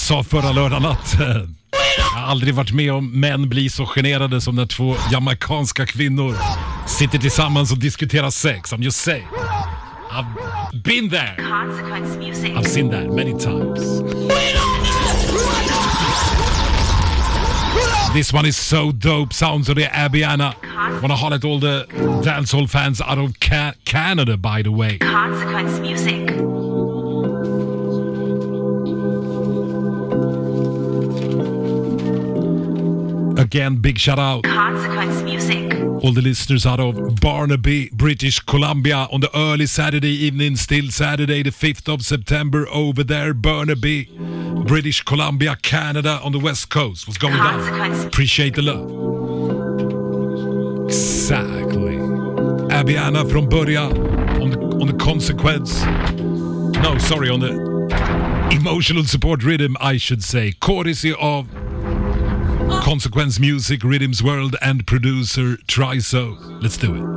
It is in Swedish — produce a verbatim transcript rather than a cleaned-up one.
sa förra lördagen att eh, jag har aldrig varit med om män blir så generade som när två jamaikanska kvinnor sitter tillsammans och diskuterar sex. I'm just saying. I've been there. I've seen that many times. This one is so dope. Sounds of the Abiana. Wanna holler at all the dancehall fans out of Ca- Canada, by the way. Consequence music. Again, big shout out. Consequence music. All the listeners out of Barnaby, British Columbia on the early Saturday evening, still Saturday the fifth of September over there, Burnaby, British Columbia, Canada on the west coast. What's going on? Appreciate the love. Exactly. Abiana from början on the, on the consequence. No, sorry, on the emotional support rhythm, I should say. Courtesy of Consequence Music, Rhythms World and producer Triso. Let's do it.